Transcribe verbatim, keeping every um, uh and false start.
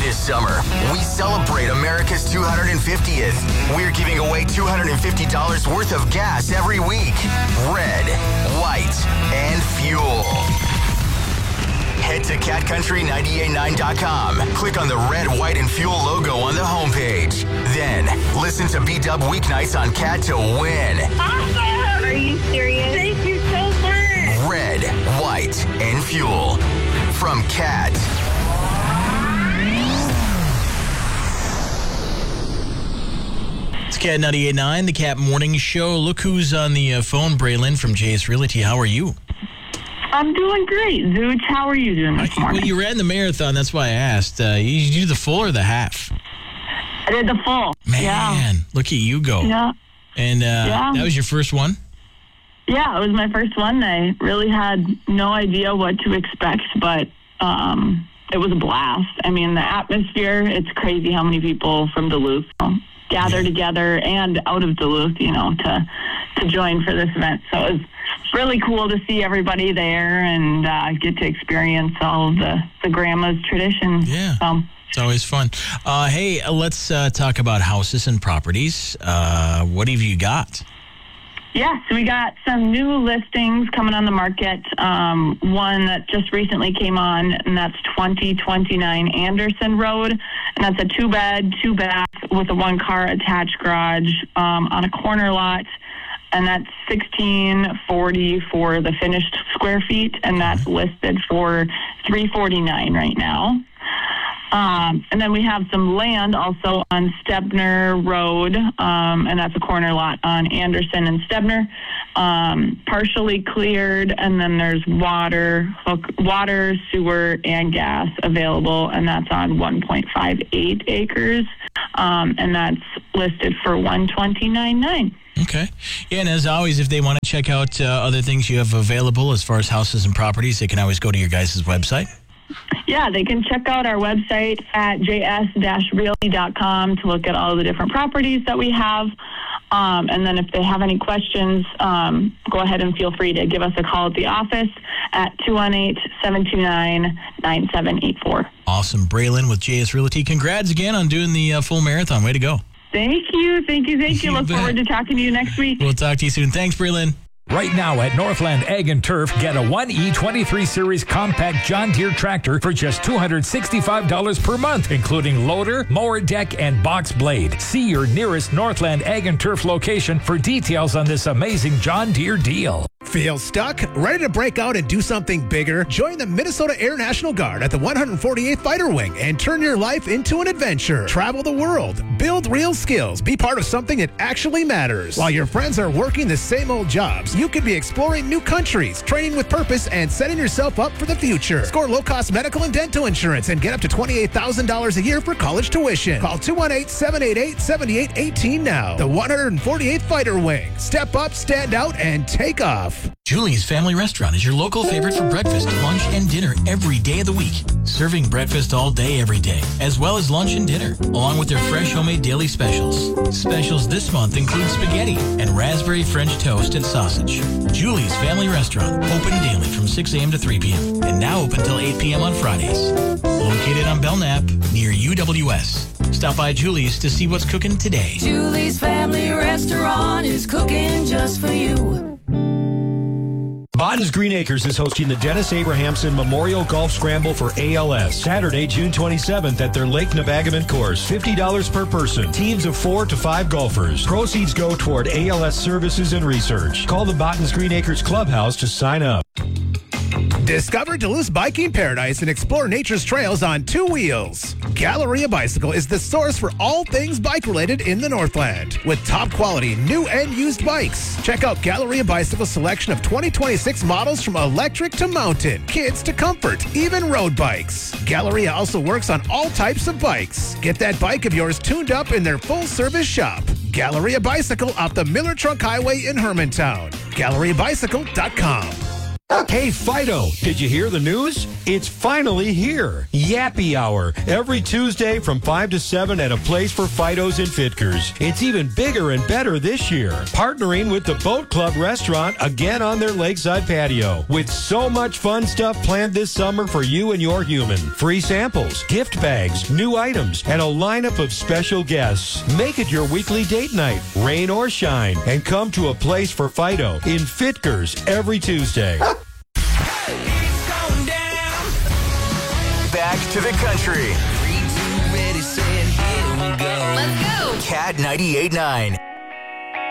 This summer, we celebrate America's two hundred fiftieth. We're giving away two hundred fifty dollars worth of gas every week. Red, white, and fuel. Head to cat country nine eight nine dot com. Click on the red, white, and fuel logo on the homepage. Then, listen to B-Dub weeknights on Cat to win. Awesome! Are you serious? Thank you so much. Red, white, and fuel. From Cat. It's Cat ninety-eight point nine, the Cat Morning Show. Look who's on the uh, phone, Braylon from J S Realty. How are you? I'm doing great. Zooch, how are you doing this I, morning? well, you ran the marathon. That's why I asked. Uh, you, you do the full or the half? I did the full. Man, yeah. look at you go. Yeah. And uh, yeah. that was your first one? Yeah, it was my first one. I really had no idea what to expect, but um, it was a blast. I mean, the atmosphere, it's crazy how many people from Duluth um, gather yeah. together and out of Duluth, you know, to to join for this event. So it was really cool to see everybody there and uh, get to experience all of the, the grandma's traditions. Yeah. So, it's always fun. Uh, hey, uh, let's uh, talk about houses and properties. Uh, what have you got? yeah, so we got some new listings coming on the market. Um, one that just recently came on, and that's twenty twenty-nine Anderson Road. And that's a two-bed, two-bath with a one-car attached garage um, on a corner lot. And that's sixteen forty for the finished square feet, and that's listed for three forty-nine right now. Um, and then we have some land also on Stebner Road, um, and that's a corner lot on Anderson and Stebner, um, partially cleared, and then there's water, hook, water, sewer, and gas available, and that's on one point five eight acres, um, and that's listed for one twenty-nine nine. Okay. Yeah, and as always, if they want to check out uh, other things you have available as far as houses and properties, they can always go to your guys' website. Yeah, they can check out our website at j s dash realty dot com to look at all the different properties that we have. Um, and then if they have any questions, um, go ahead and feel free to give us a call at the office at two one eight, seven two nine, nine seven eight four. Awesome. Braylon with J S Realty. Congrats again on doing the uh, full marathon. Way to go. Thank you. Thank you. Thank you. You Look bet. forward to talking to you next week. We'll talk to you soon. Thanks, Braylon. Right now at Northland Ag and Turf, get a one E twenty-three Series compact John Deere tractor for just two hundred sixty-five dollars per month, including loader, mower deck, and box blade. See your nearest Northland Ag and Turf location for details on this amazing John Deere deal. Feel stuck? Ready to break out and do something bigger? Join the Minnesota Air National Guard at the one hundred forty-eighth Fighter Wing and turn your life into an adventure. Travel the world, build real skills, be part of something that actually matters. While your friends are working the same old jobs, you could be exploring new countries, training with purpose, and setting yourself up for the future. Score low-cost medical and dental insurance and get up to twenty-eight thousand dollars a year for college tuition. Call two one eight, seven eight eight, seven eight one eight now. The one hundred forty-eighth Fighter Wing. Step up, stand out, and take off. Julie's Family Restaurant is your local favorite for breakfast, lunch, and dinner every day of the week. Serving breakfast all day, every day, as well as lunch and dinner, along with their fresh homemade daily specials. Specials this month include spaghetti and raspberry French toast and sausage. Julie's Family Restaurant, open daily from six a.m. to three p.m. and now open till eight p.m. on Fridays. Located on Belknap near U W S. Stop by Julie's to see what's cooking today. Julie's Family Restaurant is cooking just for you. Botton's Green Acres is hosting the Dennis Abrahamson Memorial Golf Scramble for A L S, Saturday, June twenty-seventh at their Lake Nebagaman course. fifty dollars per person. Teams of four to five golfers. Proceeds go toward A L S services and research. Call the Botton's Green Acres Clubhouse to sign up. Discover Duluth's biking paradise and explore nature's trails on two wheels. Galleria Bicycle is the source for all things bike-related in the Northland. With top-quality new and used bikes. Check out Galleria Bicycle's selection of twenty twenty-six models from electric to mountain, kids to comfort, even road bikes. Galleria also works on all types of bikes. Get that bike of yours tuned up in their full-service shop. Galleria Bicycle off the Miller Trunk Highway in Hermantown. Galleria Bicycle dot com. Hey, Fido, did you hear the news? It's finally here. Yappy Hour, every Tuesday from five to seven at a place for Fidos in Fitkers. It's even bigger and better this year. Partnering with the Boat Club restaurant again on their lakeside patio. With so much fun stuff planned this summer for you and your human. Free samples, gift bags, new items, and a lineup of special guests. Make it your weekly date night, rain or shine, and come to a place for Fido in Fitkers every Tuesday. Back to the country. Let's go. Cat ninety-eight point nine.